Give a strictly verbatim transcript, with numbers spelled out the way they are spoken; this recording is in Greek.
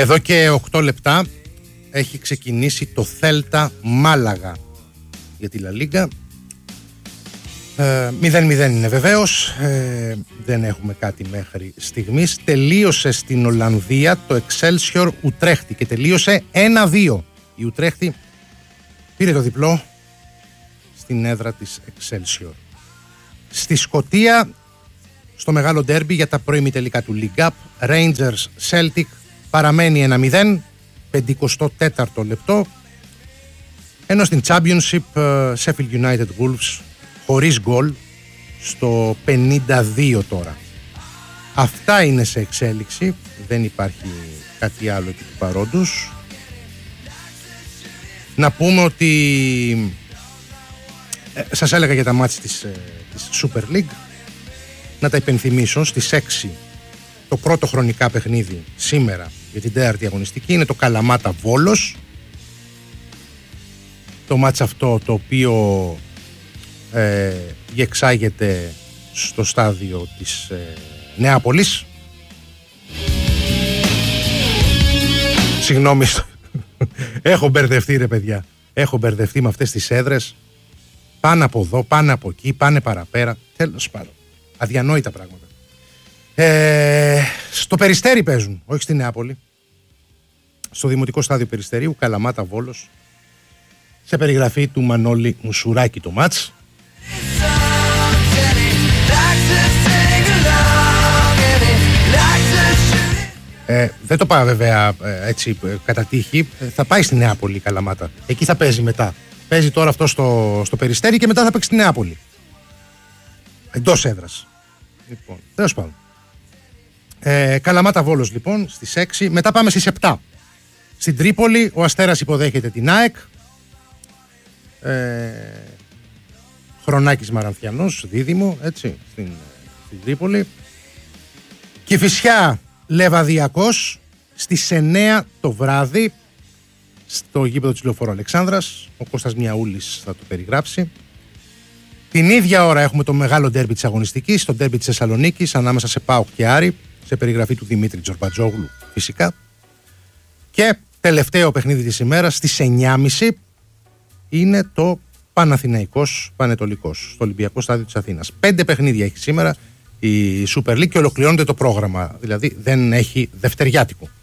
Εδώ και οκτώ λεπτά έχει ξεκινήσει το Θέλτα Μάλαγα για τη Λα Λίγκα. μηδέν μηδέν είναι βεβαίως, ε, δεν έχουμε κάτι μέχρι στιγμής. Τελείωσε στην Ολλανδία το Excelsior Ουτρέχτη και τελείωσε ένα δύο. Η Ουτρέχτη πήρε το διπλό στην έδρα της Excelsior. Στη Σκωτία, στο μεγάλο ντέρμπι για τα προημιτελικά του League Cup, Rangers Celtic παραμένει ένα μηδέν, πενηκοστό τέταρτο λεπτό, ενώ στην Championship Sheffield United Wolves χωρίς γκολ στο πενήντα δύο τώρα. Αυτά είναι σε εξέλιξη, δεν υπάρχει κάτι άλλο επί του παρόντος. Να πούμε ότι ε, σας έλεγα για τα μάτς της, ε, της Super League. Να τα υπενθυμίσω, στις έξι το πρώτο χρονικά παιχνίδι σήμερα για την τέταρτη αγωνιστική είναι το Καλαμάτα Βόλος. Το μάτς αυτό το οποίο ε, διεξάγεται στο στάδιο της ε, Νεάπολης. Συγγνώμη, έχω μπερδευτεί ρε παιδιά, έχω μπερδευτεί με αυτές τις έδρες. Πάνε από εδώ, πάνε από εκεί, πάνε παραπέρα. Τέλος πάντων, αδιανόητα πράγματα. Ε, στο Περιστέρι παίζουν, όχι στη Νεάπολη. Στο Δημοτικό Στάδιο Περιστερίου, Καλαμάτα Βόλος. Σε περιγραφή του Μανώλη Μουσουράκη το μάτς. Ε, δεν το πάει βέβαια ε, έτσι ε, κατά τύχη. Ε, θα πάει στη Νεάπολη η Καλαμάτα. Εκεί θα παίζει μετά. Παίζει τώρα αυτό στο, στο Περιστέρι και μετά θα παίξει στη Νεάπολη. Εντός έδρας. Λοιπόν, τέλος πάντων. Ε, Καλαμάτα Βόλος λοιπόν στις έξι. Μετά πάμε στις επτά. Στην Τρίπολη ο Αστέρας υποδέχεται την ΑΕΚ. Ε, Χρονάκης Μαρανθιανός, δίδυμο, έτσι, στην, στην Τρίπολη. Κηφισιά Λεβαδιακός στις εννέα το βράδυ στο γήπεδο της Λεωφόρου Αλεξάνδρας. Ο Κώστας Μιαούλης θα το περιγράψει. Την ίδια ώρα έχουμε το μεγάλο ντέρμπι της αγωνιστικής, το ντέρμπι της Θεσσαλονίκης ανάμεσα σε ΠΑΟΚ και Άρη, σε περιγραφή του Δημήτρη Τζορμπατζόγλου φυσικά. Και τελευταίο παιχνίδι της ημέρας στις εννιά και μισή είναι το Παναθηναϊκός Πανετολικός στο Ολυμπιακό Στάδιο της Αθήνας. Πέντε παιχνίδια έχει σήμερα η Super League και ολοκληρώνεται το πρόγραμμα, δηλαδή δεν έχει δευτεριάτικο.